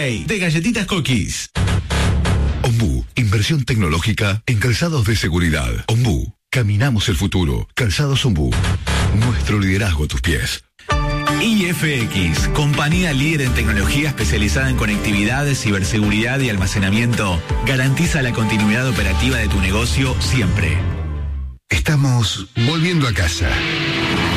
Day de Galletitas Cookies. Ombú, inversión tecnológica en calzados de seguridad. Ombú, caminamos el futuro. Calzados Ombú, nuestro liderazgo a tus pies. IFX, compañía líder en tecnología especializada en conectividad, ciberseguridad y almacenamiento, garantiza la continuidad operativa de tu negocio siempre. Estamos volviendo a casa.